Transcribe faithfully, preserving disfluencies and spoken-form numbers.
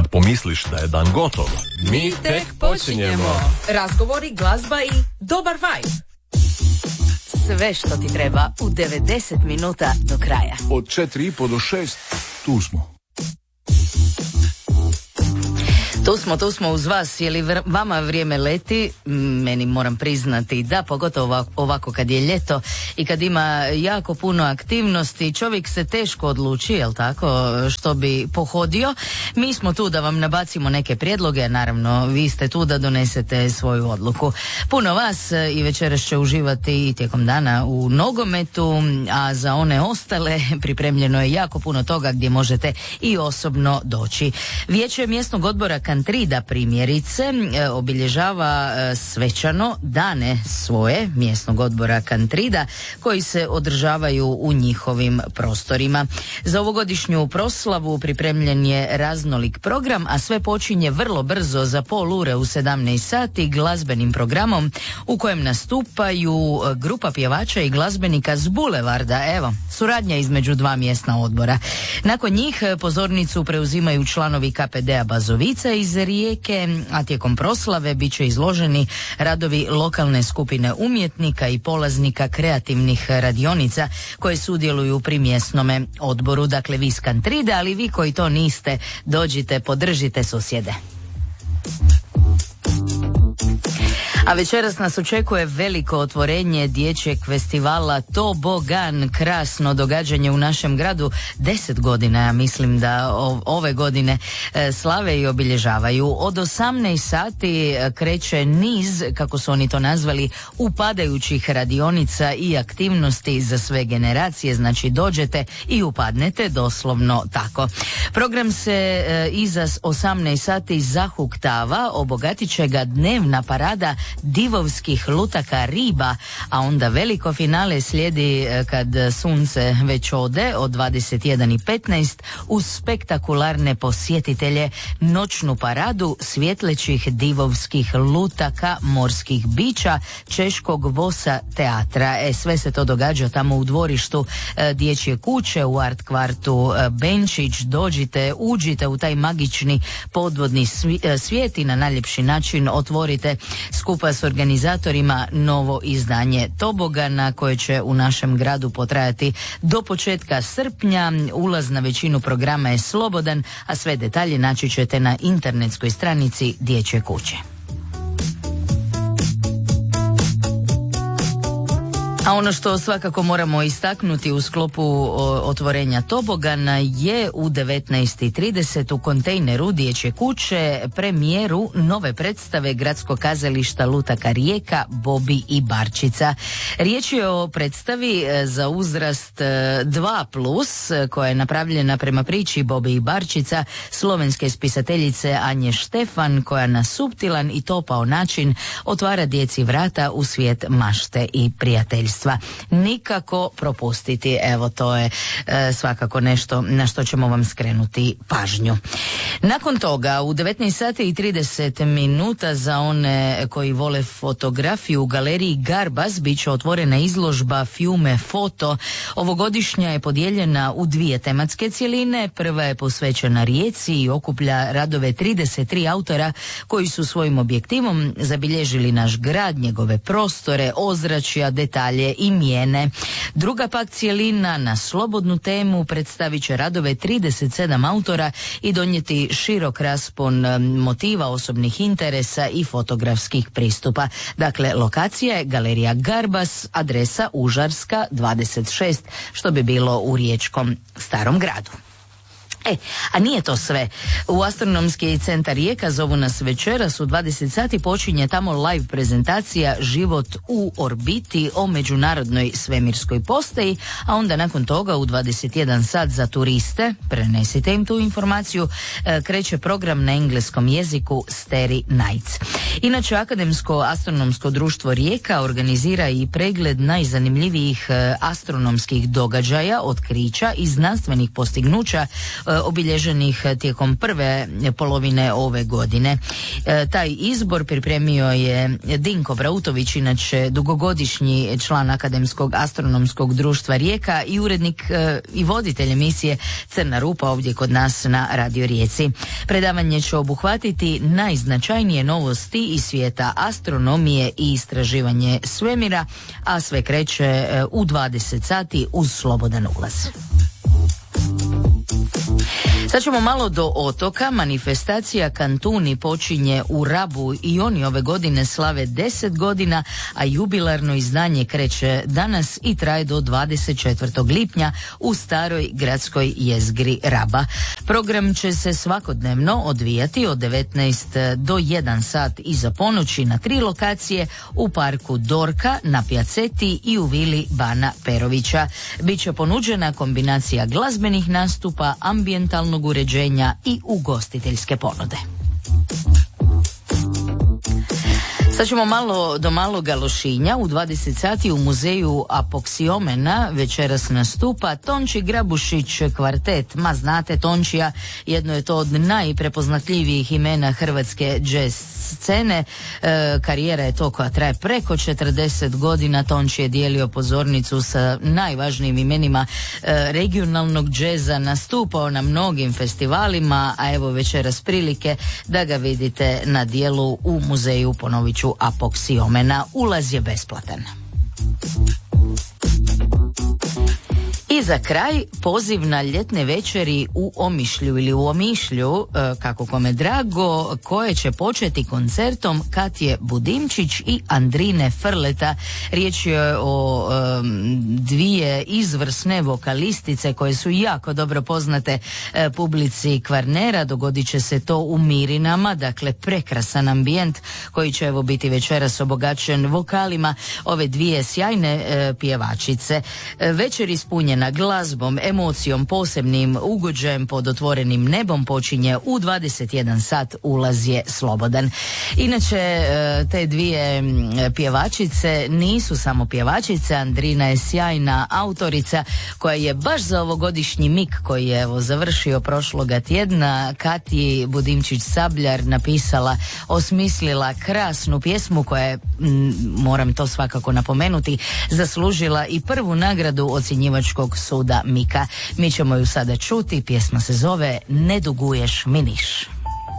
Kad pomisliš da je dan gotov, mi tek počinjemo. Razgovori, glazba i dobar vibe. Sve što ti treba u devedeset minuta do kraja. Od četiri i po do šest tu smo. Tu smo, tu smo uz vas. Je li vr- vama vrijeme leti? Meni moram priznati da, pogotovo ovako kad je ljeto i kad ima jako puno aktivnosti, čovjek se teško odluči, jel tako, što bi pohodio. Mi smo tu da vam nabacimo neke prijedloge, naravno vi ste tu da donesete svoju odluku. Puno vas i večeras će uživati i tijekom dana u nogometu, a za one ostale pripremljeno je jako puno toga gdje možete i osobno doći. Vijeće mjesnog odbora Kantrida primjerice e, obilježava e, svečano dane svoje mjesnog odbora Kantrida koji se održavaju u njihovim prostorima. Za ovogodišnju proslavu pripremljen je raznolik program, a sve počinje vrlo brzo za pol ure u sedamnaest sati glazbenim programom u kojem nastupaju grupa pjevača i glazbenika s bulevarda. Evo, suradnja između dva mjesna odbora. Nakon njih pozornicu preuzimaju članovi K P D-a Bazovica iz Rijeke, a tijekom proslave bit će izloženi radovi lokalne skupine umjetnika i polaznika kreativnih radionica koje sudjeluju pri mjesnome odboru. Dakle, vi iz Kantrida, ali vi koji to niste, dođite, podržite susjede. A večeras nas očekuje veliko otvorenje dječjeg festivala Tobogan, krasno događanje u našem gradu. Deset godina, ja mislim da ove godine e, slave i obilježavaju. Od osamnaest sati kreće niz, kako su oni to nazvali, upadajućih radionica i aktivnosti za sve generacije, znači dođete i upadnete, doslovno tako. Program se e, iza osamnaest sati zahuktava, obogatit će ga dnevna parada divovskih lutaka riba, a onda veliko finale slijedi kad sunce već ode od dvadeset jedan i petnaest uz spektakularne posjetitelje, noćnu paradu svjetlećih divovskih lutaka, morskih bića, češkog vosa teatra. E, sve se to događa tamo u dvorištu e, dječje kuće u art kvartu e, Benčić. Dođite, uđite u taj magični podvodni svijet i na najljepši način otvorite skupa s organizatorima novo izdanje Tobogana koje će u našem gradu potrajati do početka srpnja. Ulaz na većinu programa je slobodan, a sve detalje naći ćete na internetskoj stranici Dječje kuće. A ono što svakako moramo istaknuti u sklopu otvorenja Tobogana je u devetnaest i trideset u kontejneru Dječje kuće premijeru nove predstave Gradskog kazališta Lutaka Rijeka Bobi i Barčica. Riječ je o predstavi za uzrast dva plus koja je napravljena prema priči Bobi i Barčica slovenske spisateljice Anje Štefan, koja na suptilan i topao način otvara djeci vrata u svijet mašte i prijateljstva. Nikako propustiti, evo to je e, svakako nešto na što ćemo vam skrenuti pažnju. Nakon toga u devetnaest sati i trideset minuta za one koji vole fotografiju u galeriji Garbas bit će otvorena izložba Fiume Foto. Ovogodišnja je podijeljena u dvije tematske cjeline. Prva je posvećena Rijeci i okuplja radove trideset tri autora koji su svojim objektivom zabilježili naš grad, njegove prostore, ozračja, detalje i mijene. Druga pak cjelina na slobodnu temu predstavit će radove trideset sedam autora i donijeti širok raspon motiva, osobnih interesa i fotografskih pristupa. Dakle, lokacija je Galerija Garbas, adresa Užarska dvadeset šest, što bi bilo u riječkom Starom gradu. E, a nije to sve. U Astronomski centar Rijeka zovu nas večeras u dvadeset sati, počinje tamo live prezentacija Život u orbiti o međunarodnoj svemirskoj postaji, a onda nakon toga u dvadeset jedan sat za turiste, prenesite im tu informaciju, kreće program na engleskom jeziku Starry Nights. Inače, Akademsko astronomsko društvo Rijeka organizira i pregled najzanimljivijih astronomskih događaja, otkrića i znanstvenih postignuća obilježenih tijekom prve polovine ove godine. Taj izbor pripremio je Dinko Brautović, inače dugogodišnji član Akademskog astronomskog društva Rijeka i urednik i voditelj emisije Crna rupa ovdje kod nas na Radio Rijeci. Predavanje će obuhvatiti najznačajnije novosti iz svijeta astronomije i istraživanje svemira, a sve kreće u dvadeset sati uz slobodan ulaz. Sad ćemo malo do otoka. Manifestacija Kantuni počinje u Rabu i oni ove godine slave deset godina, a jubilarno izdanje kreće danas i traje do dvadeset četvrtog lipnja u staroj gradskoj jezgri Raba. Program će se svakodnevno odvijati od devetnaest do jedan sat iza ponoći na tri lokacije u parku Dorka, na Pjaceti i u vili Bana Perovića. Biće ponuđena kombinacija glazbenih nastupa, ambijentalnog uređenja i ugostiteljske ponude. Sad ćemo malo do Maloga Lošinja. U dvadeset sati u muzeju Apoksiomena večeras nastupa Tonči Grabušić kvartet. Ma znate Tončija, jedno je to od najprepoznatljivijih imena hrvatske jazz scene. E, karijera je to koja traje preko četrdeset godina. Tonči je dijelio pozornicu sa najvažnijim imenima e, regionalnog džeza, nastupao na mnogim festivalima, a evo večeras prilike da ga vidite na dijelu u muzeju, ponovit ću, Apoksiomena. Ulaz je besplatan. I za kraj poziv na ljetne večeri u Omišlju ili u Omišlju, kako kome drago, koje će početi koncertom Katje Budimčić i Andrine Frleta. Riječ je o um, dvije izvrsne vokalistice koje su jako dobro poznate e, publici Kvarnera. Dogodit će se to u Mirinama, dakle prekrasan ambijent koji će evo biti večeras obogaćen vokalima ove dvije sjajne e, pjevačice. E, večer ispunjena glazbom, emocijom, posebnim ugođajem pod otvorenim nebom počinje u dvadeset jedan sat, ulaz je slobodan. Inače, te dvije pjevačice nisu samo pjevačice, Andrina je sjajna autorica koja je baš za ovogodišnji mik koji je evo završio prošloga tjedna Katji Budimčić Sabljar napisala, osmislila krasnu pjesmu koja je, moram to svakako napomenuti, zaslužila i prvu nagradu ocjenjivačkog suda Mika. Mi ćemo ju sada čuti, pjesma se zove Ne duguješ mi niš.